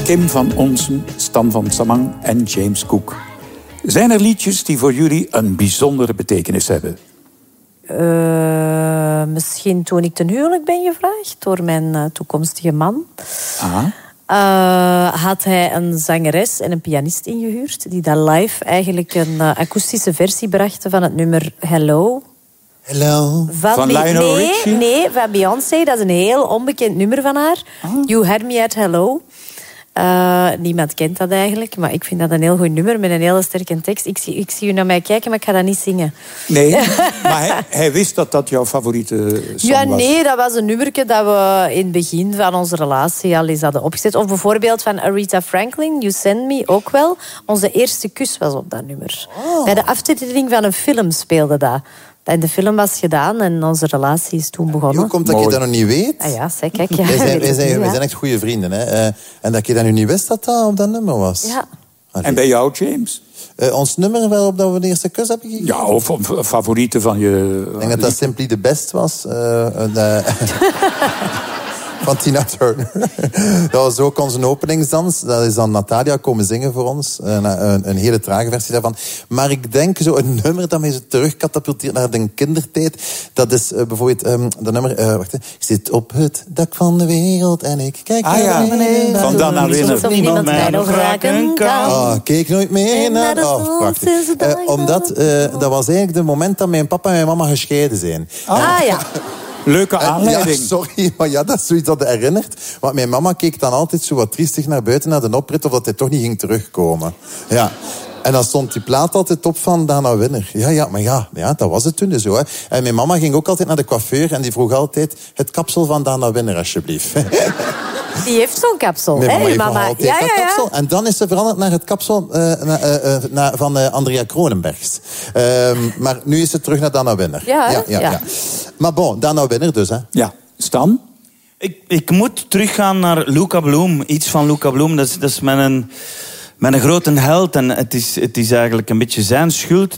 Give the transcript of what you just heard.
Kim van Onsen, Stan van Samang en James Cook. Zijn er liedjes die voor jullie een bijzondere betekenis hebben? Misschien Toen ik ten huwelijk ben gevraagd door mijn toekomstige man. Had hij een zangeres en een pianist ingehuurd die dat live eigenlijk een akoestische versie brachten van het nummer Hello. Hello. Van Lionel Richie? Nee, van Beyoncé. Dat is een heel onbekend nummer van haar. You Had Me at Hello. Niemand kent dat eigenlijk, maar ik vind dat een heel goed nummer met een hele sterke tekst. Ik zie u naar mij kijken, maar ik ga dat niet zingen. Nee, maar hij wist dat dat jouw favoriete song was? Nee, dat was een nummertje dat we in het begin van onze relatie al eens hadden opgezet. Of bijvoorbeeld van Aretha Franklin, You Send Me, ook wel. Onze eerste kus was op dat nummer. Bij de aftiteling van een film speelde dat. En de film was gedaan en onze relatie is toen begonnen. Hoe komt dat je dat nog niet weet? Ah ja, zeg, kijk. Ja, wij zijn echt goede vrienden. Hè? En dat je dat nu niet wist dat dat op dat nummer was. Ja. En bij jou, James? Ons nummer waarop dat we de eerste kus hebben gegeven? Ja, of favorieten van je... Ik denk dat dat Simply the Best was. Van Tina Turner. Dat was ook onze openingsdans. Dat is dan Natalia komen zingen voor ons. Een hele trage versie daarvan. Maar ik denk zo een nummer dat mij zo terugkatapulteert naar de kindertijd. Dat is bijvoorbeeld dat nummer... wacht, ik zit op het dak van de wereld en ik kijk naar beneden. Van Dan naar Winner. Alsof niemand mij nog raken kan. Keek nooit meer naar... Omdat dat was eigenlijk het moment dat mijn papa en mijn mama gescheiden zijn. Ja. Leuke aanleiding. Ja, sorry, maar ja, dat is zoiets dat je herinnert. Want mijn mama keek dan altijd zo wat triestig naar buiten, naar de oprit, of dat hij toch niet ging terugkomen. Ja. En dan stond die plaat altijd op van Dana Winner. Maar dat was het toen dus zo. Hè. En mijn mama ging ook altijd naar de coiffeur en die vroeg altijd het kapsel van Dana Winner, alsjeblieft. Die heeft zo'n kapsel. Mijn mama hè, heeft mama? nog altijd dat kapsel. En dan is ze veranderd naar het kapsel van Andrea Kronenbergs. Maar nu is ze terug naar Dana Winner. Ja. Maar bon, Dana Winner dus, hè. Ja. Stan? Ik moet teruggaan naar Luca Bloem. Iets van Luca Bloem, dat is mijn grote held. En het is eigenlijk een beetje zijn schuld